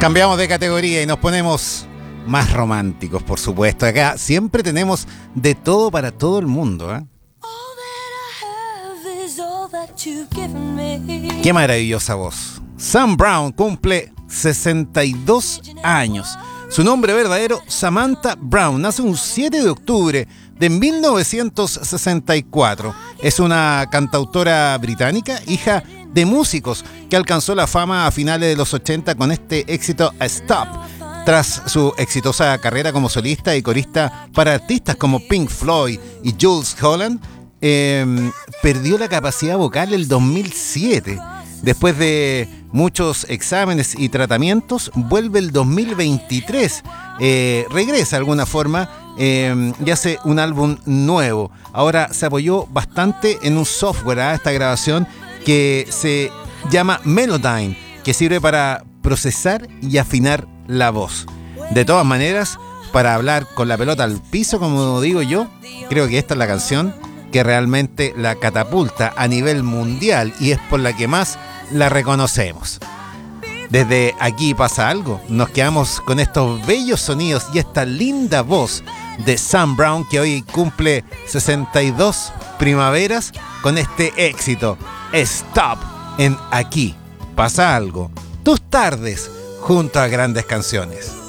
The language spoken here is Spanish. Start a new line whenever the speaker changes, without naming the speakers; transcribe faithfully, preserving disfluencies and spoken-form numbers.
Cambiamos de categoría y nos ponemos más románticos, por supuesto. Acá siempre tenemos de todo para todo el mundo, ¿eh? Qué maravillosa voz. Sam Brown cumple sesenta y dos años. Su nombre verdadero, Samantha Brown, nace un siete de octubre de mil novecientos sesenta y cuatro. Es una cantautora británica, hija de músicos, que alcanzó la fama a finales de los ochenta con este éxito Stop. Tras su exitosa carrera como solista y corista para artistas como Pink Floyd y Jools Holland, eh, perdió la capacidad vocal el dos mil siete. Después de muchos exámenes y tratamientos, vuelve el dos mil veintitrés, eh, regresa de alguna forma eh, y hace un álbum nuevo. Ahora se apoyó bastante en un software a ¿eh? esta grabación que se llama Melodyne, que sirve para procesar y afinar la voz. De todas maneras, para hablar con la pelota al piso, como digo yo, creo que esta es la canción que realmente la catapulta a nivel mundial y es por la que más la reconocemos. Desde Aquí pasa algo, nos quedamos con estos bellos sonidos y esta linda voz de Sam Brown, que hoy cumple sesenta y dos primaveras, con este éxito Stop en Aquí pasa algo. Tus tardes junto a grandes canciones.